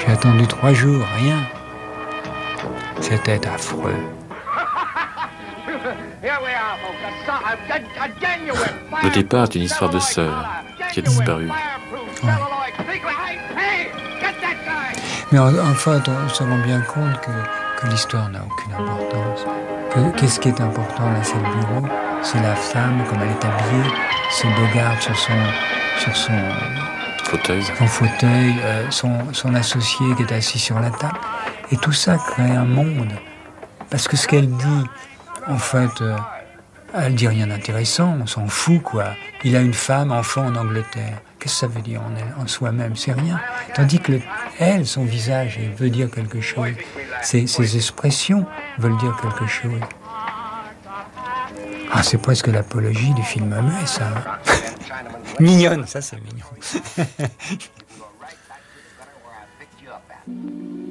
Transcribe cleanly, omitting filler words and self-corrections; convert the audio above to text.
J'ai attendu 3 jours, rien. C'était affreux. Le départ est une histoire de sœur qui a disparu. Ouais. Mais en fait, on se rend bien compte que l'histoire n'a aucune importance. Qu'est-ce qui est important là, c'est le bureau, c'est la femme, comme elle est habillée, c'est Bogart sur son fauteuil, son associé qui est assis sur la table. Et tout ça crée un monde. Parce que ce qu'elle dit, en fait, elle dit rien d'intéressant, on s'en fout, quoi. Il a une femme, enfant en Angleterre. Qu'est-ce que ça veut dire en soi-même? C'est rien. Tandis que elle, son visage, elle veut dire quelque chose. Ses expressions veulent dire quelque chose. Ah, c'est presque l'apologie du film muet, ça. Mignonne, ça c'est mignon.